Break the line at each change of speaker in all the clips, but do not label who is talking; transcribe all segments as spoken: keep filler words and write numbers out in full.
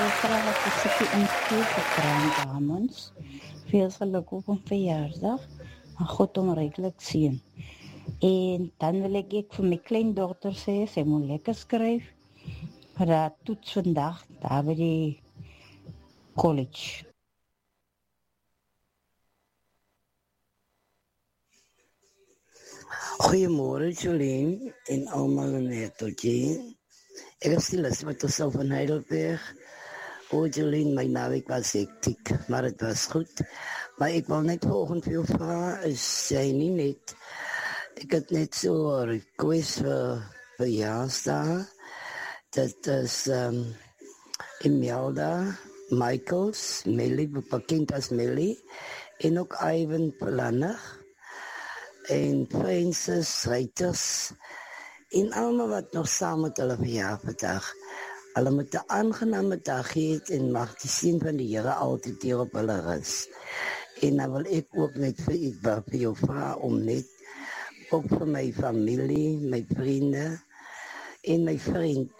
graag dat ik ze instuur voor Kraan-Damons. Veel geluk op een verjaardag. En God om rijkelijk zien. En dan wil ik ook voor mijn kleindochter zeggen, zij moet lekker schrijven. Voor haar toets vandaag, daar bij de college.
Goeiemôre Jolien en almal in Hertogje. Ek is die lus met ons van Heidelberg. O Jolien, my naweek was hektiek, maar het was goed. Maar ek wil net volgend vir jou vra, is jy nie net, ek het net so 'n request vir verjaarsdag. Dat is um, Imelda Michaels, Melly, bekend as Melly, en ook Ivan Planig. En Francis Reiters en almal wat nog saam met hulle verjaar vandag. Hulle moet 'n aangename dag hê en mag die seën van die Here altyd hier op hulle rus. En dan wil ek ook net vir u vir jou vra om net ook vir my familie, my vriende en my vriend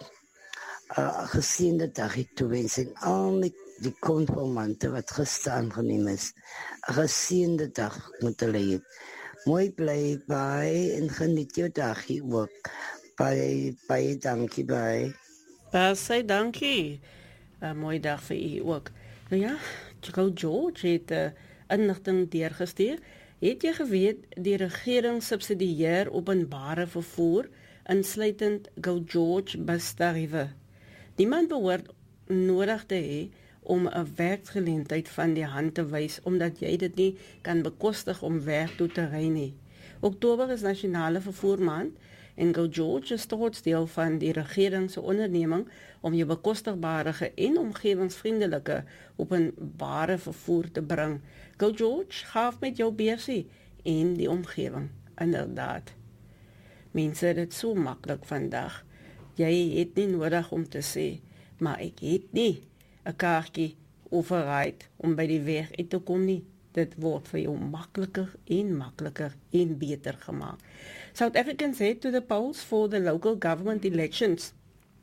'n uh, geseënde dag toe wens en al die, die konfirmante wat gister aangeneem is. 'n Geseënde dag moet hulle hê. Mooi bly by en geniet jou dagie ook. Baie, baie dankie by.
Baie dankie. Uh, mooi dag vir u ook. Nou ja, Go George het 'n uh, inligting deurgestuur. Het jy geweet die regering subsidieer openbare vervoer insluitend Go George bustariewe? Niemand behoort nodig te hê om 'n werksgeleentheid van die hand te wys, omdat jy dit nie kan bekostig om werk toe te ry nie. Oktober is nasionale vervoermaand en Go George is steeds deel van die regering se onderneming om jou bekostigbare en omgewingsvriendelike openbare vervoer te bring. Go George, gaaf met jou beursie en die omgewing, inderdaad. Mense het dit so maklik vandag. Jy het nie nodig om te sê, maar ek het nie 'n kaartjie override om by die weg uit te kom nie. Dit word vir jou makliker en makliker en beter gemaak. South Africans head to the polls for the local government elections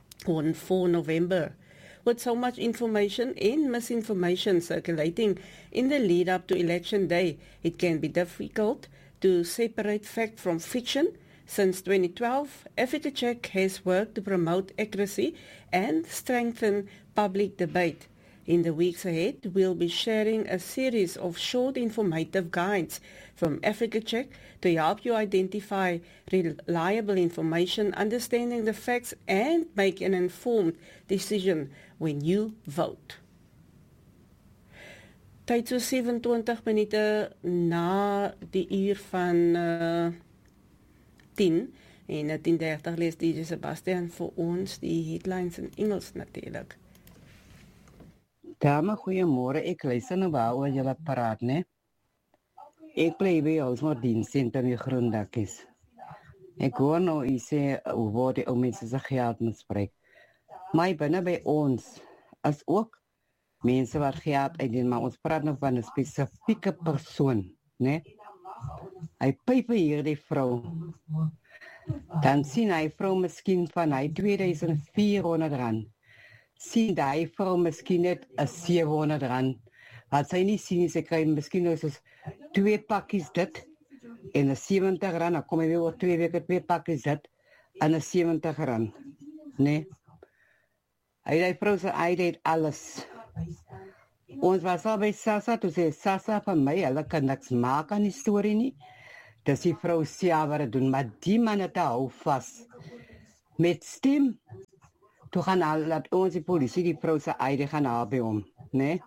on fourth of November. With so much information and misinformation circulating in the lead up to election day, it can be difficult to separate fact from fiction. Since twenty twelve, Africa Check has worked to promote accuracy and strengthen public debate. In the weeks ahead, we'll be sharing a series of short informative guides from Africa Check to help you identify reliable information, understanding the facts, and make an informed decision when you vote. Tyd so sewe-en-twintig minute na die uur van uh, tien en tien dertig lees D J Sebastian vir ons die headlines in Engels natuurlik.
Dame, goeiemôre. Ek luister nou waaroor julle praat, né? Ek bly by ons maar dienssentrum in Groendakkies. Ek hoor nou u sê hoe word die ou mense se geld misbruik. Maar binne by ons as ook mense wat geld uitdien, maar ons praat nou van 'n spesifieke persoon, né? Hy pyp hierdie vrou. Dan sien hy vrou miskien van hy twee duisend vierhonderd rand. Sien die vrou miskien net 'n sewehonderd rand. Wat sy nie sien, sy kry miskien nou soos twee pakkies dit en 'n sewentig rand, dan kom hy weer oor twee weke twee pakkies dit en 'n sewentig rand. Nee. Hy die vrou se hy het alles. Ons was al by Sassa, toe sê Sassa van my, hulle kan niks maak aan die storie nie. Dis die vrou Sia wat het doen, maar die man het hou vas. Met stem, toe gaan al, laat ons die polisie die vrou se I D gaan haal by hom, né?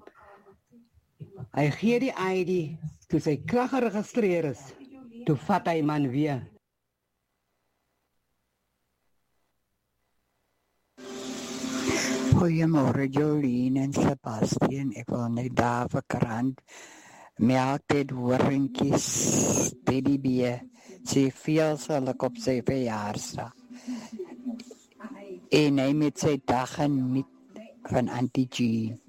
Hy gee die I D, toe sy klag geregistreer is, toe vat hy man weer.
Goeiemôre Jolien en Sebastian, ek wil net daar vir krant melk dit horingkies, teddybee, sy veel sal ek op sy verjaarsdag. En hy met sy dag en met van Auntie Jean.